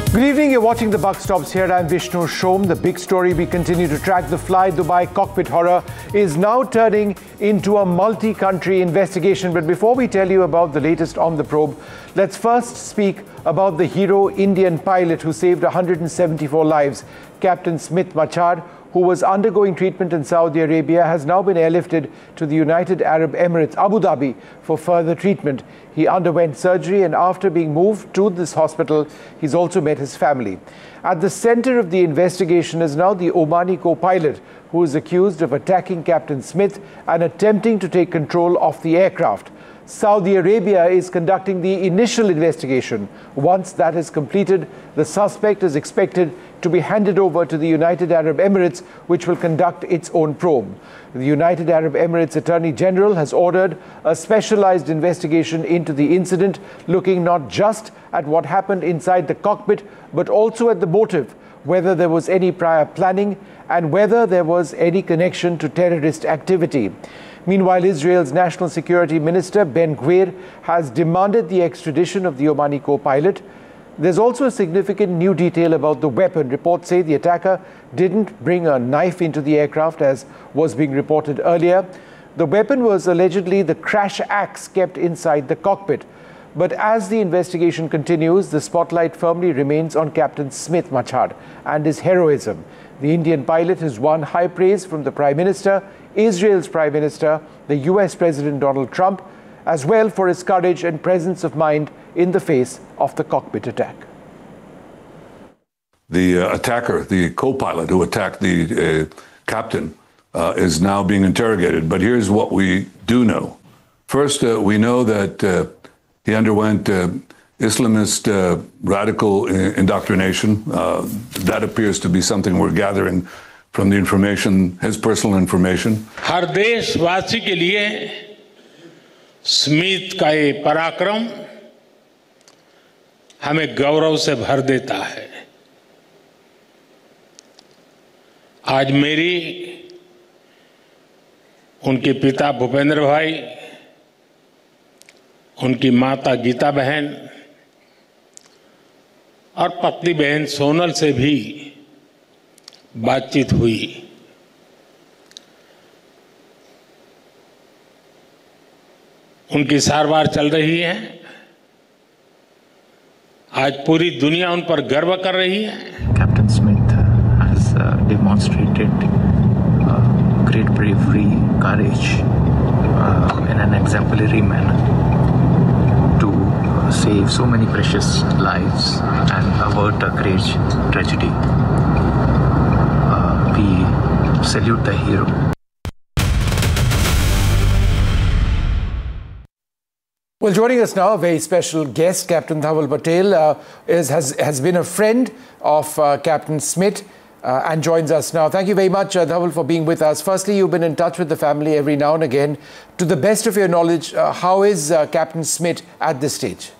Good evening, you're watching The Buck Stops here. I'm Vishnu Shom. The big story we continue to track, the Fly Dubai cockpit horror, is now turning into a multi-country investigation. But before we tell you about the latest on the probe, let's first speak about the hero Indian pilot who saved 174 lives. Captain Smith Machar, who was undergoing treatment in Saudi Arabia, has now been airlifted to the United Arab Emirates, Abu Dhabi, for further treatment. He underwent surgery, and after being moved to this hospital, he's also met his family. At the center of the investigation is now the Omani co-pilot, who is accused of attacking Captain Smith and attempting to take control of the aircraft. Saudi Arabia is conducting the initial investigation. Once that is completed, the suspect is expected to be handed over to the United Arab Emirates, which will conduct its own probe. The United Arab Emirates Attorney General has ordered a specialized investigation into the incident, looking not just at what happened inside the cockpit, but also at the motive, whether there was any prior planning and whether there was any connection to terrorist activity. Meanwhile, Israel's National Security Minister Ben-Gvir has demanded the extradition of the Omani co-pilot. There's also a significant new detail about the weapon. Reports say the attacker didn't bring a knife into the aircraft, as was being reported earlier. The weapon was allegedly the crash axe kept inside the cockpit. But as the investigation continues, the spotlight firmly remains on Captain Smith Machar and his heroism. The Indian pilot has won high praise from the Prime Minister, Israel's Prime Minister, the US President Donald Trump, as well for his courage and presence of mind in the face of the cockpit attack. The attacker, the co-pilot who attacked the captain, is now being interrogated. But here's what we do know. First, we know that he underwent Islamist radical indoctrination. That appears to be something we're gathering from the information, his personal information. हर देशवासी के लिए Smith का ये पराक्रम हमें गौरव से भर देता है। आज मेरी उनके पिता भूपेंद्र भाई, उनकी माता गीता बहन और पत्नी बहन सोनल से भी बातचीत हुई। उनकी सारवार चल रही है। आज पूरी दुनिया उन पर गर्व कर रही है। Captain Smith has demonstrated great bravery, courage in an exemplary manner to save so many precious lives and avert a great tragedy. We salute the hero. Well, joining us now, a very special guest, Captain Dhaval Patel, has been a friend of Captain Smith and joins us now. Thank you very much, Dhaval, for being with us. Firstly, you've been in touch with the family every now and again. To the best of your knowledge, how is Captain Smith at this stage?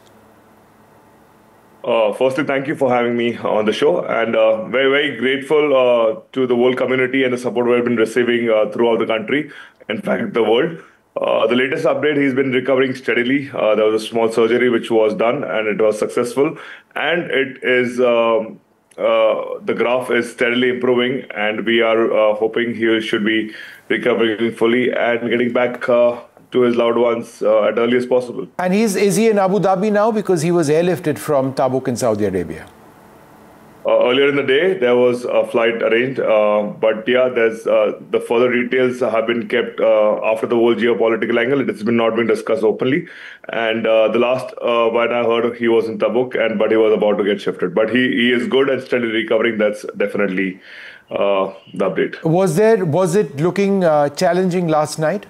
Firstly, thank you for having me on the show, and very, very grateful to the world community and the support we've been receiving throughout the country, in fact, the world. The latest update, he's been recovering steadily. There was a small surgery which was done and it was successful, and it is the graph is steadily improving, and we are hoping he should be recovering fully and getting back to his loved ones at earliest possible. And is he in Abu Dhabi now, because he was airlifted from Tabuk in Saudi Arabia? Earlier in the day, there was a flight arranged, but yeah, there's the further details have been kept after the whole geopolitical angle. It has not been discussed openly. And the last when I heard, he was in Tabuk, but he was about to get shifted. But he is good and steadily recovering. That's definitely the update. Was it looking challenging last night?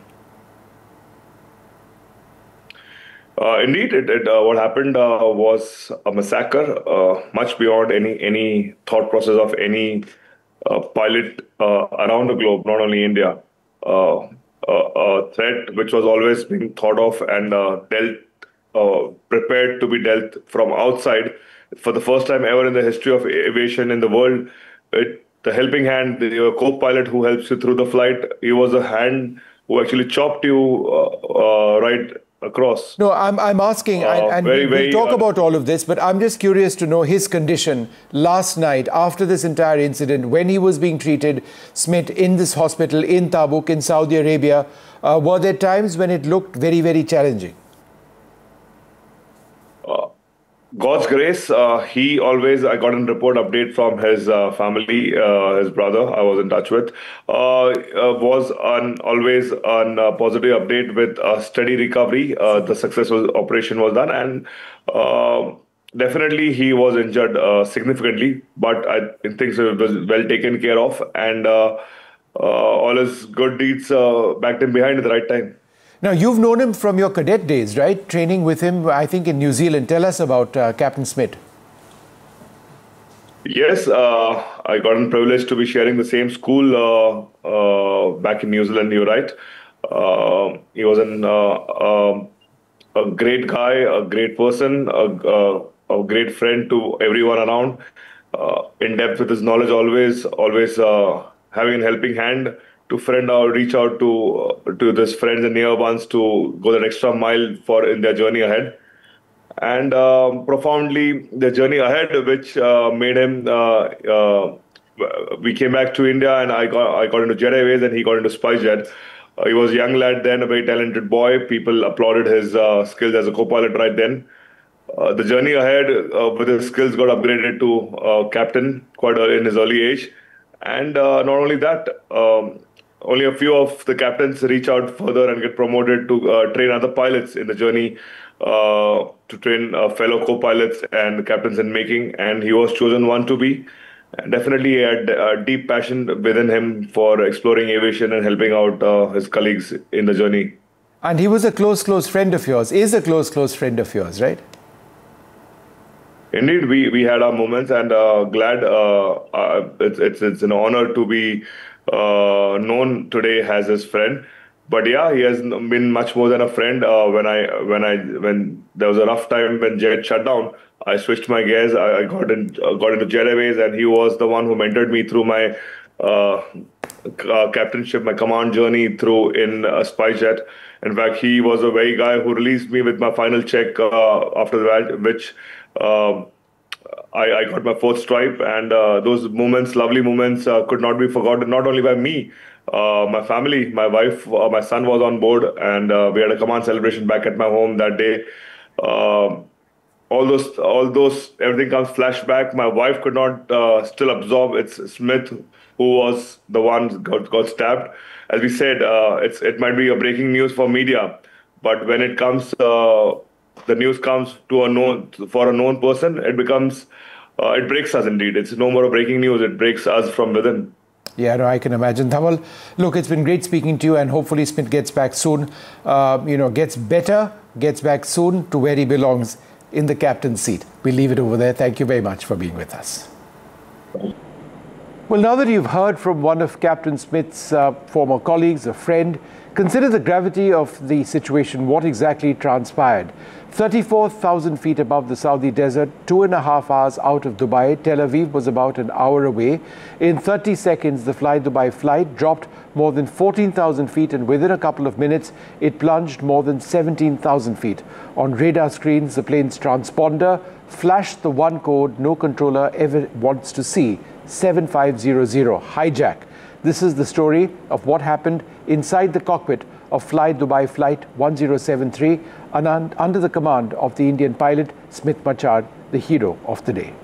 Indeed, what happened was a massacre, much beyond any thought process of any pilot around the globe, not only India. A threat which was always being thought of and prepared to be dealt from outside. For the first time ever in the history of aviation in the world, the helping hand, the co-pilot who helps you through the flight, he was a hand who actually chopped you right across. No, I'm asking, and we'll talk about all of this, but I'm just curious to know his condition last night after this entire incident, when he was being treated, Smit, in this hospital in Tabuk in Saudi Arabia. Were there times when it looked very, very challenging? God's grace, I got a report update from his family, his brother I was in touch with, was always on a positive update with a steady recovery. The successful operation was done, and definitely he was injured significantly, but I think it was well taken care of, and all his good deeds backed him behind at the right time. Now, you've known him from your cadet days, right? Training with him, I think, in New Zealand. Tell us about Captain Smit. Yes, I got the privilege to be sharing the same school back in New Zealand, you're right. He was a great guy, a great person, a great friend to everyone around, in depth with his knowledge, always having a helping hand to reach out to his friends and near ones to go that extra mile in their journey ahead. And profoundly, the journey ahead, which made him, we came back to India, and I got into Jet Airways and he got into SpiceJet. He was a young lad then, a very talented boy. People applauded his skills as a co-pilot right then. The journey ahead with his skills got upgraded to captain quite early in his early age. And not only that, only a few of the captains reach out further and get promoted to train other pilots in the journey, to train fellow co-pilots and captains in making. And he was chosen one to be. And definitely he had a deep passion within him for exploring aviation and helping out his colleagues in the journey. And he was a close friend of yours, is a close friend of yours, right? Indeed, we had our moments, and glad it's an honor to be known today as his friend. But yeah, he has been much more than a friend. When there was a rough time when Jet shut down, I switched my gears. I got into Jet Airways, and he was the one who mentored me through my captainship, my command journey through in SpiceJet. In fact, he was the very guy who released me with my final check after that, which I got my fourth stripe, and those moments, lovely moments, could not be forgotten, not only by me, my family, my wife, my son was on board, and we had a command celebration back at my home that day. All those, everything comes flashback. My wife could not still absorb. It's Smit who was the one got stabbed. As we said, it might be a breaking news for media, but when it comes, the news comes to a known person, it becomes, it breaks us indeed. It's no more a breaking news. It breaks us from within. Yeah, no, I can imagine. Dhaval, look, it's been great speaking to you, and hopefully Smit gets back soon. Gets better, gets back soon to where he belongs, in the captain's seat. We'll leave it over there. Thank you very much for being with us. Well, now that you've heard from one of Captain Smit's former colleagues, a friend, consider the gravity of the situation, what exactly transpired. 34,000 feet above the Saudi desert, 2.5 hours out of Dubai. Tel Aviv was about an hour away. In 30 seconds, the Fly Dubai flight dropped more than 14,000 feet, and within a couple of minutes, it plunged more than 17,000 feet. On radar screens, the plane's transponder flashed the one code no controller ever wants to see, 7500, hijack. This is the story of what happened inside the cockpit of Fly Dubai Flight 1073 under the command of the Indian pilot Smit Machar, the hero of the day.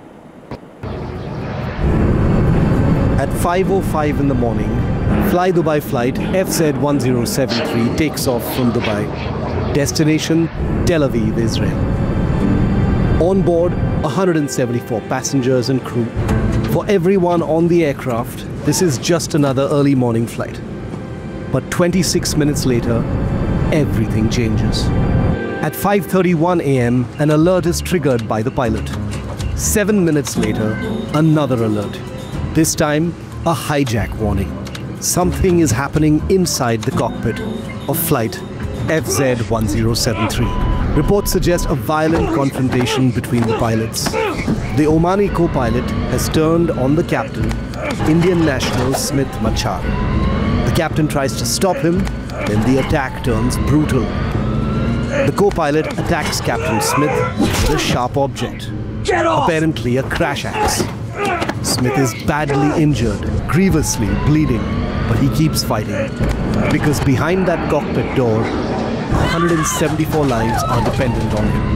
At 5:05 in the morning, Fly Dubai Flight FZ1073 takes off from Dubai. Destination Tel Aviv, Israel. On board, 174 passengers and crew. For everyone on the aircraft, this is just another early morning flight. But 26 minutes later, everything changes. At 5:31 a.m., an alert is triggered by the pilot. 7 minutes later, another alert. This time, a hijack warning. Something is happening inside the cockpit of flight FZ1073. Reports suggest a violent confrontation between the pilots. The Omani co-pilot has turned on the captain, Indian national Smit Machar. The captain tries to stop him, then the attack turns brutal. The co-pilot attacks Captain Smith with a sharp object, apparently a crash axe. Smith is badly injured, grievously bleeding, but he keeps fighting because behind that cockpit door, 174 lives are dependent on him.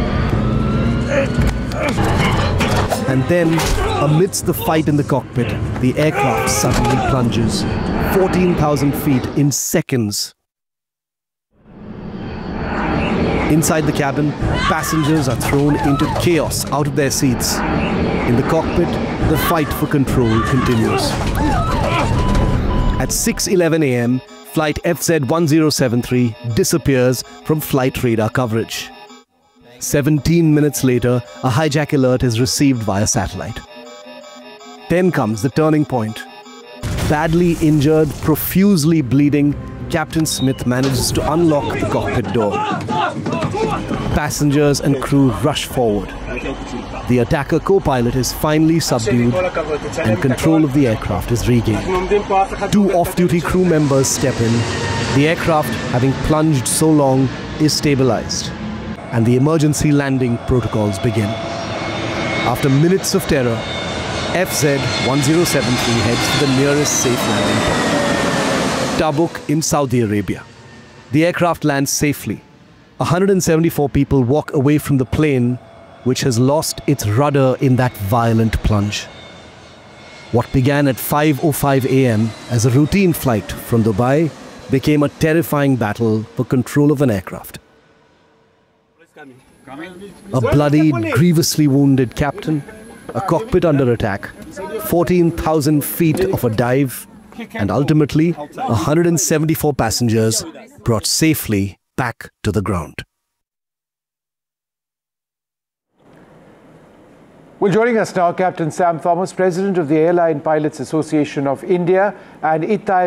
And then, amidst the fight in the cockpit, the aircraft suddenly plunges 14,000 feet in seconds. Inside the cabin, passengers are thrown into chaos out of their seats. In the cockpit, the fight for control continues. At 6:11 a.m., flight FZ1073 disappears from flight radar coverage. 17 minutes later, a hijack alert is received via satellite. Then comes the turning point. Badly injured, profusely bleeding, Captain Smith manages to unlock the cockpit door. Passengers and crew rush forward. The attacker co-pilot is finally subdued and control of the aircraft is regained. 2 off-duty crew members step in. The aircraft, having plunged so long, is stabilized, and the emergency landing protocols begin. After minutes of terror, FZ1073 heads to the nearest safe landing point, Tabuk in Saudi Arabia. The aircraft lands safely. 174 people walk away from the plane, which has lost its rudder in that violent plunge. What began at 5:05 a.m. as a routine flight from Dubai became a terrifying battle for control of an aircraft. A bloody, grievously wounded captain, a cockpit under attack, 14,000 feet of a dive, and ultimately 174 passengers brought safely back to the ground. Well, joining us now, Captain Sam Thomas, President of the Airline Pilots Association of India, and Itai